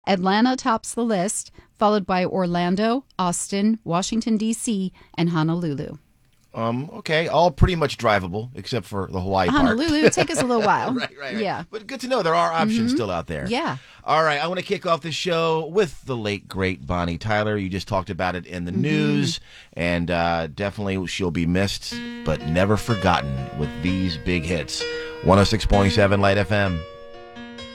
Atlanta tops the list, followed by Orlando, Austin, Washington, D.C., and Honolulu. Okay, all pretty much drivable, except for the Hawaii part. Honolulu would take us a little while. Right. Yeah. But good to know there are options still out there. Yeah. All right, I want to kick off the show with the late, great Bonnie Tyler. You just talked about it in the news, and definitely she'll be missed, but never forgotten with these big hits. 106.7 Light FM.